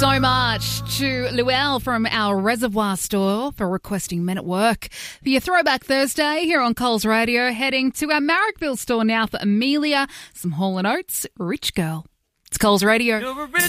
so much to Luelle from our Reservoir store for requesting Men at Work for your Throwback Thursday here on Coles Radio. Heading to our Marrickville store now for Amelia, some Hall & Oates, Rich Girl. It's Coles Radio. You're a rich